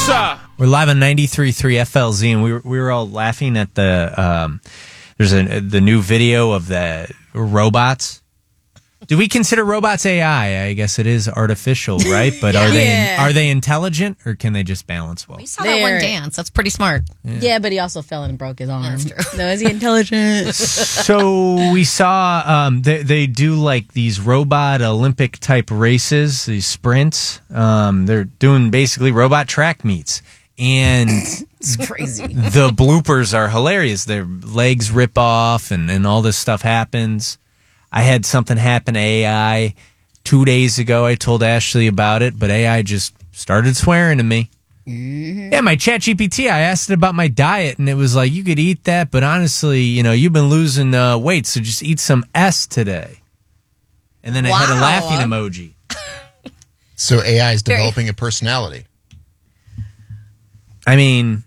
We're live on 93.3 FLZ, and we were all laughing at the the new video of the robots. Do we consider robots AI? I guess it is artificial, right? But are they intelligent, or can they just balance well? We saw that one dance. That's pretty smart. Yeah, but he also fell and broke his arm. That's true. No, is he intelligent? So we saw they do like these robot Olympic type races, these sprints. They're doing basically robot track meets. And it's crazy. The bloopers are hilarious. Their legs rip off and all this stuff happens. I had something happen to AI 2 days ago. I told Ashley about it, but AI just started swearing to me. Mm-hmm. Yeah, my ChatGPT, I asked it about my diet, and it was like, you could eat that, but honestly, you've been losing weight, so just eat some S today. And then it had a laughing emoji. So AI is developing a personality. I mean,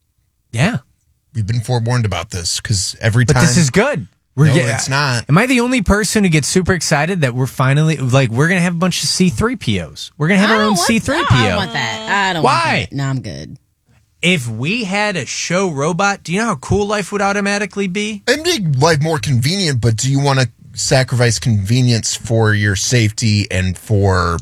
yeah. We've been forewarned about this, because every time... But this is good. It's not. Am I the only person who gets super excited that we're finally, we're going to have a bunch of C-3POs? We're going to have our own C-3PO. I don't want that. I don't want that. No, I'm good. If we had a show robot, do you know how cool life would automatically be? It'd make life more convenient, but do you want to sacrifice convenience for your safety and for...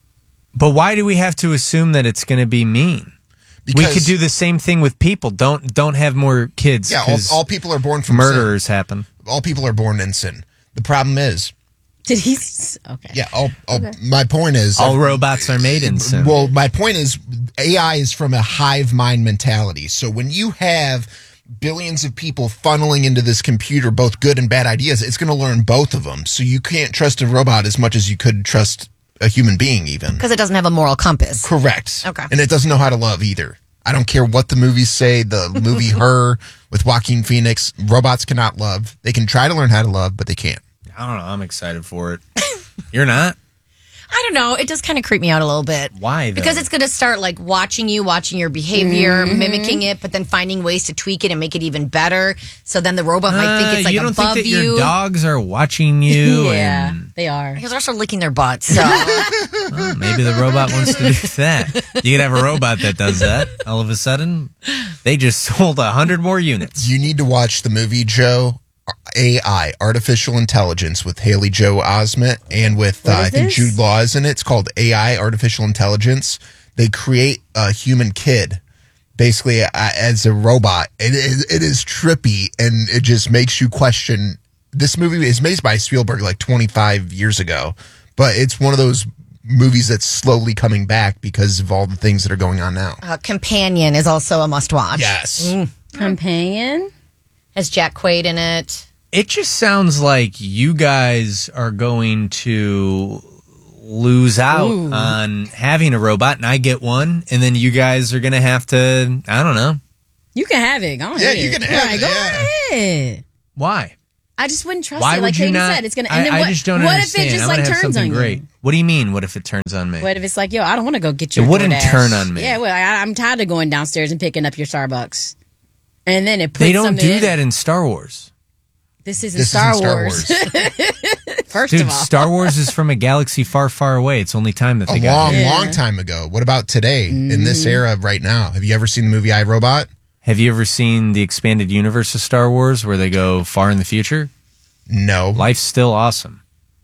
But why do we have to assume that it's going to be mean? Because we could do the same thing with people. Don't have more kids. Yeah, all people are born from murderers sin. Happen. All people are born in sin. The problem is... Did he... Okay. Yeah, my point is... All robots are made in sin. Well, my point is AI is from a hive mind mentality. So when you have billions of people funneling into this computer, both good and bad ideas, it's going to learn both of them. So you can't trust a robot as much as you could trust a human being even. Because it doesn't have a moral compass. Correct. Okay. And it doesn't know how to love either. I don't care what the movies say. The movie Her with Joaquin Phoenix, robots cannot love. They can try to learn how to love, but they can't. I don't know. I'm excited for it. You're not? I don't know. It does kind of creep me out a little bit. Why, though? Because it's going to start like watching your behavior, mimicking it, but then finding ways to tweak it and make it even better. So then the robot might think it's like you don't above think that you. Your dogs are watching you. Yeah, they are. Because they're also licking their butts. So well, maybe the robot wants to do that. You could have a robot that does that. All of a sudden, they just sold 100 more units. You need to watch the movie, Joe. AI, Artificial Intelligence, with Haley Joel Osment and with I think Jude Law is in it. It's called AI, Artificial Intelligence. They create a human kid basically as a robot. It is trippy, and it just makes you question. This movie is made by Spielberg like 25 years ago, but it's one of those movies that's slowly coming back because of all the things that are going on now. Companion is also a must-watch. Yes. Companion? Has Jack Quaid in it. It just sounds like you guys are going to lose out on having a robot, and I get one, and then you guys are going to have to, I don't know. You can have it. Go ahead. Yeah, you can have it. Go ahead. Why? I just wouldn't trust Why it. would Like you Katie not? said, it's gonna. And then I just don't understand. If it just I like have turns something on great. you? What do you mean? What if it turns on me? What if it's like, yo, I don't want to go get your It wouldn't DoorDash. turn on me. Yeah, well, I'm tired of going downstairs and picking up your Starbucks. And then it puts They don't some do in. that in Star Wars. This isn't Star Wars. First Dude, of all, Star Wars is from a galaxy far, far away. It's only time that they got here. Long time ago. What about today, in this era right now? Have you ever seen the movie iRobot? Have you ever seen the expanded universe of Star Wars where they go far in the future? No. Life's still awesome.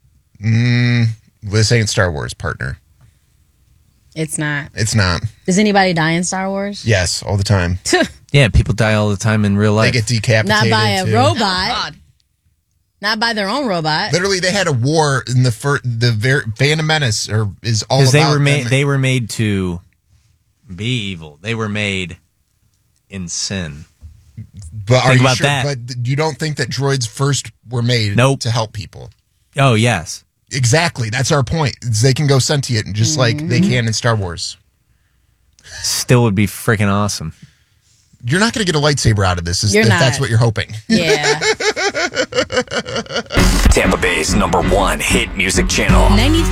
This ain't Star Wars, partner. it's not. It's not. Does anybody die in Star Wars? Yes, all the time. Yeah, people die all the time in real They life. get decapitated. Not by a too. robot. God. Not by their own robot. Literally, they had a war in the Phantom Menace, is all Because about they were made to be evil. They were made in sin. But are Think you about sure? that. But you don't think that droids first were made to help people? Oh, yes. Exactly. That's our point. They can go sentient just like they can in Star Wars. Still would be freaking awesome. You're not going to get a lightsaber out of this if You're not. that's what you're hoping. Yeah. Tampa Bay's #1 hit music channel.